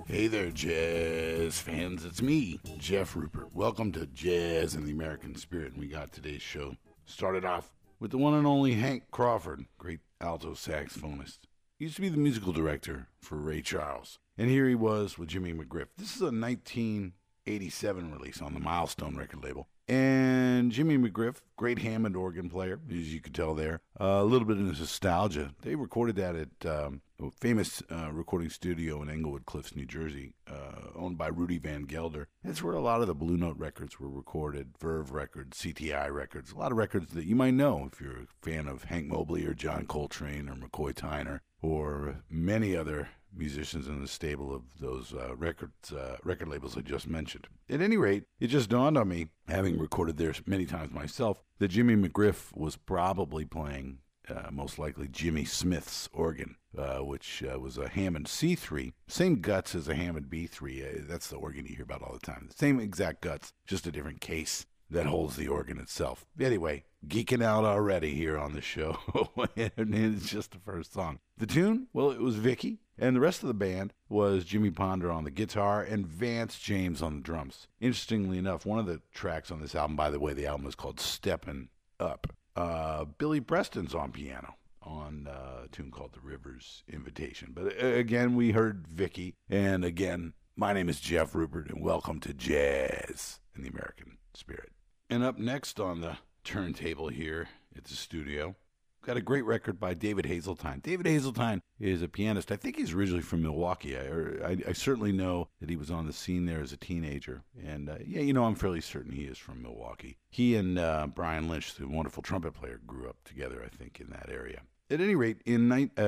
Hey there, jazz fans. It's me, Jeff Rupert. Welcome to Jazz in the American Spirit. And we got today's show started off with the one and only Hank Crawford, great alto saxophonist. He used to be the musical director for Ray Charles. And here he was with Jimmy McGriff. This is a 1987 release on the Milestone record label. And Jimmy McGriff, great Hammond organ player, as you could tell there. A little bit of nostalgia. They recorded that at a famous recording studio in Englewood Cliffs, New Jersey, owned by Rudy Van Gelder. That's where a lot of the Blue Note records were recorded, Verve records, CTI records, a lot of records that you might know if you're a fan of Hank Mobley or John Coltrane or McCoy Tyner or many other musicians in the stable of those record labels I just mentioned. At any rate, it just dawned on me, having recorded there many times myself, that Jimmy McGriff was probably playing most likely Jimmy Smith's organ, which was a Hammond C3, same guts as a Hammond B3. That's the organ you hear about all the time. The same exact guts, just a different case that holds the organ itself. Anyway, geeking out already here on the show, and it's just the first song. The tune? Well, it was Vicky, and the rest of the band was Jimmy Ponder on the guitar and Vance James on the drums. Interestingly enough, one of the tracks on this album, by the way, the album is called Steppin' Up. Billy Preston's on piano on a tune called The River's Invitation. But again, we heard Vicky, and again, my name is Jeff Rupert, and welcome to Jazz in the American Spirit. And up next on the turntable here at the studio, got a great record by David Hazeltine. David Hazeltine is a pianist. I think he's originally from Milwaukee. I certainly know that he was on the scene there as a teenager. And I'm fairly certain he is from Milwaukee. He and Brian Lynch, the wonderful trumpet player, grew up together, I think, in that area. At any rate, in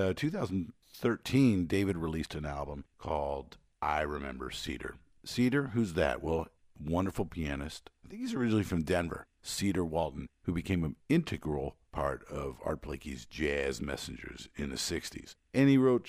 2013, David released an album called I Remember Cedar. Cedar, who's that? Well, wonderful pianist. I think he's originally from Denver. Cedar Walton, who became an integral part of Art Blakey's Jazz Messengers in the 60s. And he wrote